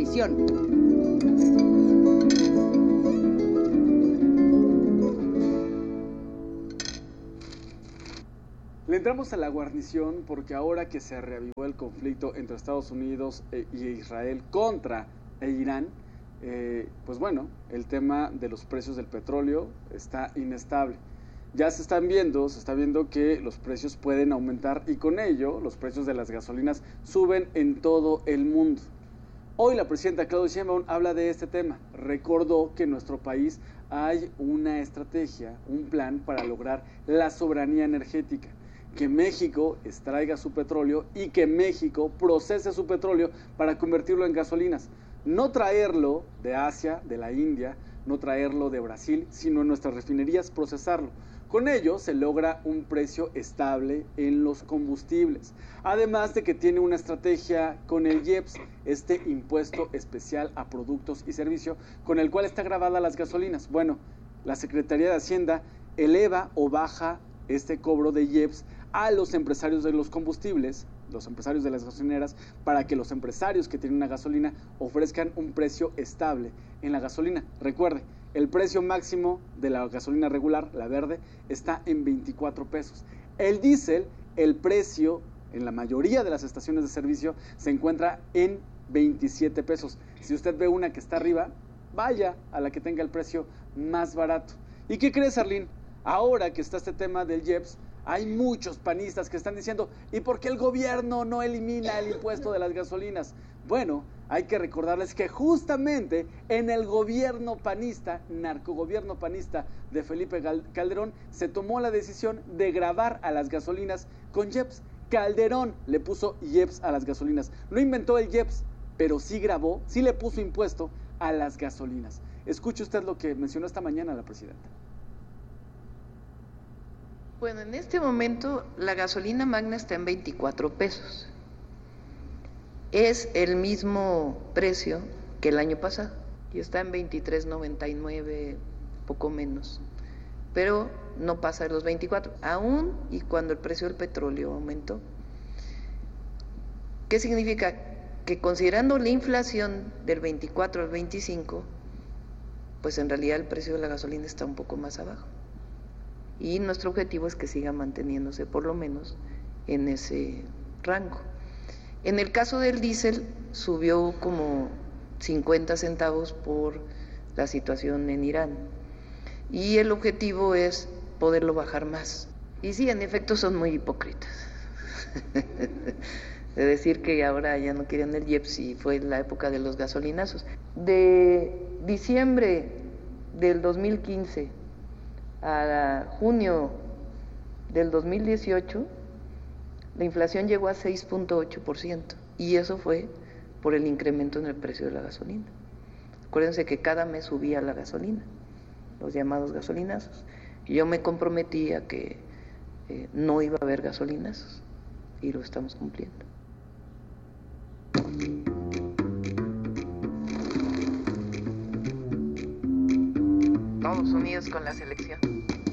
guarnición. Le entramos a la guarnición porque ahora que se reavivó el conflicto entre Estados Unidos y Israel contra Irán, pues bueno, el tema de los precios del petróleo está inestable. Ya se está viendo que los precios pueden aumentar y con ello los precios de las gasolinas suben en todo el mundo. Hoy la presidenta Claudia Sheinbaum habla de este tema. Recordó que en nuestro país hay una estrategia, un plan para lograr la soberanía energética, que México extraiga su petróleo y que México procese su petróleo para convertirlo en gasolinas. No traerlo de Asia, de la India, no traerlo de Brasil, sino en nuestras refinerías procesarlo. Con ello se logra un precio estable en los combustibles. Además de que tiene una estrategia con el IEPS, este impuesto especial a productos y servicios, con el cual está grabada las gasolinas. Bueno, la Secretaría de Hacienda eleva o baja este cobro de IEPS a los empresarios de los combustibles, los empresarios de las gasolineras, para que los empresarios que tienen una gasolina ofrezcan un precio estable en la gasolina. Recuerde, el precio máximo de la gasolina regular, la verde, está en 24 pesos. El diésel, el precio en la mayoría de las estaciones de servicio se encuentra en 27 pesos. Si usted ve una que está arriba, vaya a la que tenga el precio más barato. ¿Y qué crees, Arlene? Ahora que está este tema del IEPS, hay muchos panistas que están diciendo, ¿y por qué el gobierno no elimina el impuesto de las gasolinas? Bueno, hay que recordarles que justamente en el gobierno panista, narcogobierno panista de Felipe Calderón, se tomó la decisión de gravar a las gasolinas con IEPS. Calderón le puso IEPS a las gasolinas. No inventó el IEPS, pero sí grabó, sí le puso impuesto a las gasolinas. Escuche usted lo que mencionó esta mañana la presidenta. Bueno, en este momento la gasolina magna está en 24 pesos. Es el mismo precio que el año pasado y está en 23.99, poco menos. Pero no pasa de los 24, aún y cuando el precio del petróleo aumentó. ¿Qué significa? Que considerando la inflación del 24 al 25, pues en realidad el precio de la gasolina está un poco más abajo. Y nuestro objetivo es que siga manteniéndose por lo menos en ese rango. En el caso del diésel subió como 50 centavos por la situación en Irán y el objetivo es poderlo bajar más. Y sí, en efecto son muy hipócritas de decir que ahora ya no quieren el IEPS y fue la época de los gasolinazos. De diciembre del 2015 a junio del 2018, la inflación llegó a 6.8% y eso fue por el incremento en el precio de la gasolina. Acuérdense que cada mes subía la gasolina, los llamados gasolinazos. Y yo me comprometí a que no iba a haber gasolinazos y lo estamos cumpliendo. Todos unidos con la selección.